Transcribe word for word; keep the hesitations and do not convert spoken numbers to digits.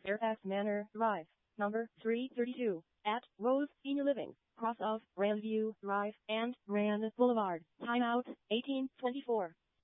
Fairfax Manor Drive, number three thirty-two, at Rose Senior Living, cross of Grandview Drive and Grand Boulevard. Timeout eighteen twenty-four.